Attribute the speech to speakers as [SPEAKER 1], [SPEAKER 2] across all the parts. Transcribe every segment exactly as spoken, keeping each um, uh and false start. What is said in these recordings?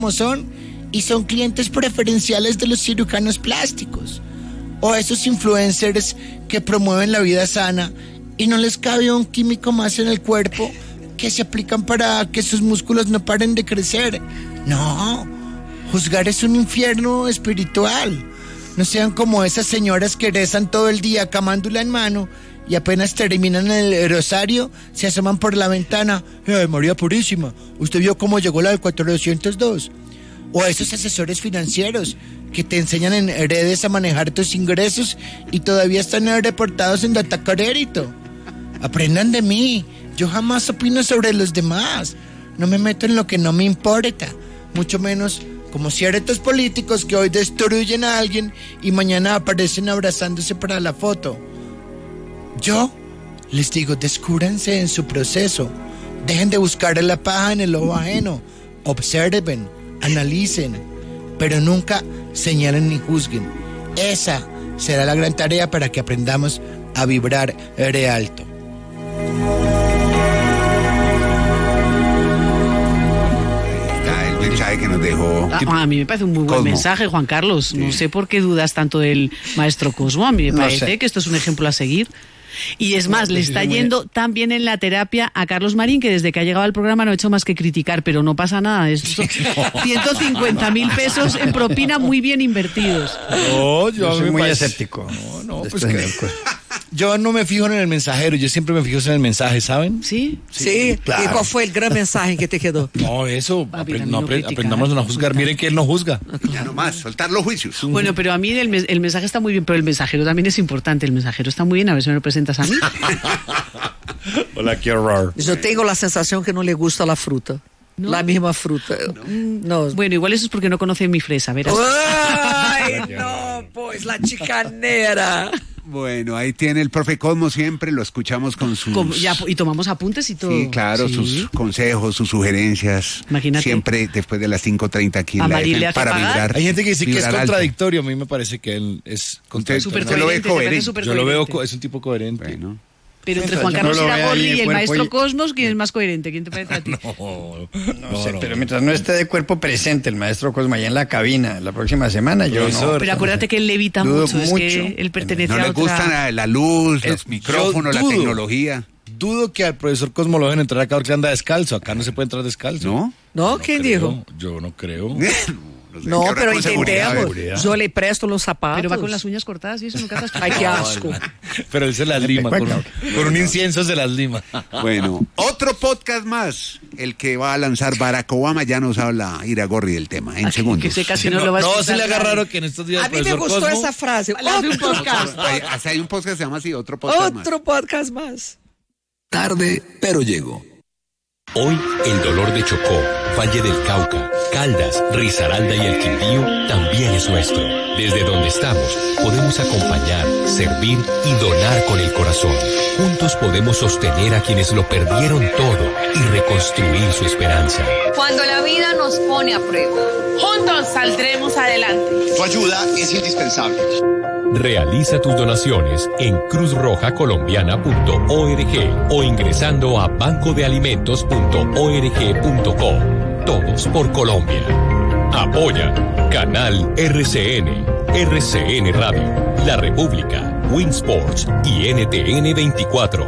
[SPEAKER 1] como son y son clientes preferenciales de los cirujanos plásticos o esos influencers que promueven la vida sana y no les cabe un químico más en el cuerpo que se aplican para que sus músculos no paren de crecer. No, juzgar es un infierno espiritual. No sean como esas señoras que rezan todo el día camándula en mano y apenas terminan el rosario, se asoman por la ventana. ¡Ay, María Purísima! ¿Usted vio cómo llegó la del cuatrocientos dos? O esos asesores financieros que te enseñan en redes a manejar tus ingresos y todavía están reportados en Data Crédito. Aprendan de mí. Yo jamás opino sobre los demás. No me meto en lo que no me importa. Mucho menos como ciertos políticos que hoy destruyen a alguien y mañana aparecen abrazándose para la foto. Yo les digo, descúbranse en su proceso. Dejen de buscar la paja en el ojo ajeno. Observen, analicen, pero nunca señalen ni juzguen. Esa será la gran tarea para que aprendamos a vibrar re alto.
[SPEAKER 2] Que nos dejó.
[SPEAKER 3] A, a mí me parece un muy buen
[SPEAKER 2] Cosmo.
[SPEAKER 3] mensaje, Juan Carlos.
[SPEAKER 2] Sí.
[SPEAKER 3] No sé por qué dudas tanto del maestro Cosmo. A mí me
[SPEAKER 4] No
[SPEAKER 3] parece
[SPEAKER 4] sé.
[SPEAKER 3] que esto es un ejemplo a seguir. Y es más,
[SPEAKER 4] No,
[SPEAKER 3] le
[SPEAKER 4] sí,
[SPEAKER 3] está
[SPEAKER 4] sí, muy
[SPEAKER 3] yendo tan bien en la terapia a Carlos Marín que desde que ha llegado al programa no ha hecho más que criticar, pero no pasa nada. Esto, ciento cincuenta mil pesos en propina muy bien invertidos.
[SPEAKER 1] No,
[SPEAKER 4] Yo soy
[SPEAKER 1] me
[SPEAKER 4] muy
[SPEAKER 1] parece-
[SPEAKER 4] escéptico.
[SPEAKER 1] No, no,
[SPEAKER 4] de
[SPEAKER 1] pues
[SPEAKER 4] este
[SPEAKER 1] que-
[SPEAKER 4] nivel.
[SPEAKER 1] Yo no me fijo en el mensajero, yo siempre me fijo en el mensaje, ¿saben?
[SPEAKER 3] ¿Sí?
[SPEAKER 5] Sí,
[SPEAKER 1] claro.
[SPEAKER 5] ¿y cuál fue el gran mensaje que te quedó?
[SPEAKER 1] No, eso,
[SPEAKER 3] Papi,
[SPEAKER 1] apre-
[SPEAKER 3] también
[SPEAKER 1] no
[SPEAKER 3] no
[SPEAKER 1] apre-
[SPEAKER 3] criticar,
[SPEAKER 1] aprendamos a no juzgar.
[SPEAKER 3] juzgar.
[SPEAKER 1] Miren que él no juzga.
[SPEAKER 2] Ya nomás, soltar los juicios.
[SPEAKER 3] Bueno, pero a mí el, mes- el mensaje está muy bien, pero el mensajero también es importante. El mensajero está muy bien, a ver si me lo presentas a mí.
[SPEAKER 1] Hola, qué horror.
[SPEAKER 5] Yo tengo la sensación que no le gusta la fruta.
[SPEAKER 3] ¿No?
[SPEAKER 5] La misma fruta. No.
[SPEAKER 3] Bueno, igual eso es porque no conoce mi fresa, verás.
[SPEAKER 5] Ay, no, pues la chicanera.
[SPEAKER 2] Bueno, ahí tiene el profe Cosmo siempre, lo escuchamos con sus...
[SPEAKER 3] Como- ya, y tomamos apuntes y todo.
[SPEAKER 2] Sí, claro,
[SPEAKER 3] Sí.
[SPEAKER 2] sus consejos, sus sugerencias.
[SPEAKER 3] Imagínate.
[SPEAKER 2] Siempre después de las cinco treinta aquí en
[SPEAKER 3] ¿A
[SPEAKER 2] la
[SPEAKER 3] Marín
[SPEAKER 2] F M
[SPEAKER 3] le hace
[SPEAKER 2] para
[SPEAKER 3] pagar?
[SPEAKER 2] vibrar.
[SPEAKER 1] Hay gente que dice que es
[SPEAKER 2] vibrar alto.
[SPEAKER 1] contradictorio, a mí me parece que él es contradictorio.
[SPEAKER 3] Súper
[SPEAKER 2] Usted lo ve
[SPEAKER 3] coherente, se parece
[SPEAKER 2] coherente.
[SPEAKER 3] súper
[SPEAKER 1] Yo lo veo,
[SPEAKER 3] coherente.
[SPEAKER 1] co- es un tipo coherente.
[SPEAKER 2] Bueno,
[SPEAKER 3] Pero entre
[SPEAKER 4] Yo
[SPEAKER 3] Juan
[SPEAKER 4] no
[SPEAKER 3] Carlos
[SPEAKER 4] lo veo
[SPEAKER 3] Iragorri
[SPEAKER 4] ahí de
[SPEAKER 3] y el
[SPEAKER 4] cuerpo
[SPEAKER 3] maestro
[SPEAKER 4] y-
[SPEAKER 3] Cosmos, ¿quién es más coherente? ¿Quién te parece a ti?
[SPEAKER 1] No,
[SPEAKER 4] No, sé, pero mientras no esté de cuerpo presente el maestro Cosmo allá en la cabina la próxima semana, yo
[SPEAKER 1] Profesor,
[SPEAKER 4] no.
[SPEAKER 3] Pero acuérdate que él levita
[SPEAKER 4] Dudo
[SPEAKER 3] mucho, es
[SPEAKER 4] mucho.
[SPEAKER 3] que él pertenece
[SPEAKER 2] no
[SPEAKER 3] a
[SPEAKER 2] le
[SPEAKER 3] otra...
[SPEAKER 2] gusta la, la luz, los
[SPEAKER 1] Es-
[SPEAKER 2] micrófonos,
[SPEAKER 1] yo
[SPEAKER 2] la
[SPEAKER 1] dudo.
[SPEAKER 2] tecnología.
[SPEAKER 1] Dudo que al profesor Cosmo lo dejen entrar acá porque anda descalzo. Acá no se puede entrar descalzo.
[SPEAKER 2] ¿No?
[SPEAKER 5] ¿No? ¿Quién
[SPEAKER 1] creo,
[SPEAKER 5] dijo?
[SPEAKER 1] Yo no creo.
[SPEAKER 2] sé,
[SPEAKER 5] No,
[SPEAKER 2] ¿qué hora
[SPEAKER 5] pero
[SPEAKER 2] con seguridad?
[SPEAKER 5] intentemos.
[SPEAKER 1] seguridad.
[SPEAKER 5] Yo le presto los zapatos.
[SPEAKER 3] Pero va con las uñas cortadas y eso nunca te has
[SPEAKER 5] Ay, qué asco.
[SPEAKER 1] Pero él se las lima. Con,
[SPEAKER 4] cuenta.
[SPEAKER 1] con un incienso se las lima.
[SPEAKER 2] Bueno, otro podcast más, el que va a lanzar Barack Obama, ya nos habla Iragorri del tema, en segundos.
[SPEAKER 3] Que sé casi no, lo vas a
[SPEAKER 1] No, se
[SPEAKER 3] escuchar
[SPEAKER 1] le
[SPEAKER 3] nadie.
[SPEAKER 1] agarraron que en estos días
[SPEAKER 5] A
[SPEAKER 1] el
[SPEAKER 5] mí me
[SPEAKER 1] profesor
[SPEAKER 5] gustó
[SPEAKER 1] Cosmo-
[SPEAKER 5] esa frase.
[SPEAKER 3] Le hace un podcast.
[SPEAKER 2] Hay, hasta hay un podcast que se llama así, otro podcast más.
[SPEAKER 5] Otro podcast más.
[SPEAKER 6] Tarde, pero llego.
[SPEAKER 7] Hoy el dolor de Chocó, Valle del Cauca, Caldas, Risaralda y el Quindío también es nuestro. Desde donde estamos podemos acompañar, servir y donar con el corazón. Juntos podemos sostener a quienes lo perdieron todo y reconstruir su esperanza.
[SPEAKER 8] Cuando la vida nos pone a prueba, juntos saldremos adelante.
[SPEAKER 6] Tu ayuda es indispensable.
[SPEAKER 7] Realiza tus donaciones en cruz roja colombiana punto org o ingresando a banco de alimentos punto org punto co. Todos por Colombia. Apoya Canal R C N, R C N Radio, La República, Winsports y N T N veinticuatro.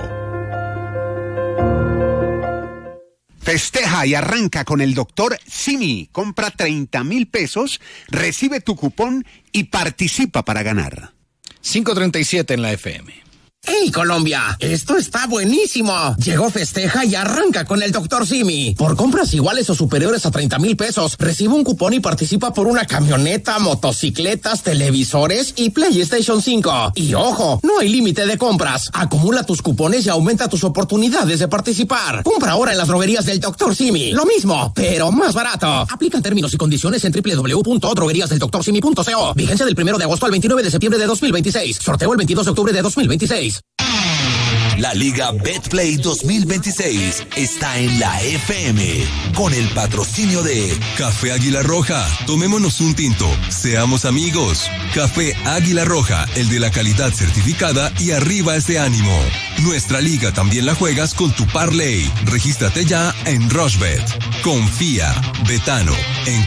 [SPEAKER 2] Festeja y arranca con el doctor Simi. Compra treinta mil pesos, recibe tu cupón y participa para ganar.
[SPEAKER 1] cinco treinta y siete en la F M.
[SPEAKER 9] ¡Hey, Colombia! ¡Esto está buenísimo! Llegó Festeja y arranca con el doctor Simi. Por compras iguales o superiores a treinta mil pesos, recibe un cupón y participa por una camioneta, motocicletas, televisores y PlayStation cinco. Y ojo, no hay límite de compras. Acumula tus cupones y aumenta tus oportunidades de participar. Compra ahora en las droguerías del doctor Simi. Lo mismo, pero más barato. Aplican términos y condiciones en doble u doble u doble u punto droguerías del doctor simi punto co. Vigencia del primero de agosto al veintinueve de septiembre de dos mil veintiséis. Sorteo el veintidós de octubre de dos mil veintiséis.
[SPEAKER 6] La Liga Betplay dos mil veintiséis está en la F M con el patrocinio de
[SPEAKER 10] Café Águila Roja, tomémonos un tinto, seamos amigos. Café Águila Roja, el de la calidad certificada y arriba ese ánimo. Nuestra liga también la juegas con tu parlay. Regístrate ya en Rushbet. Confía, Betano, en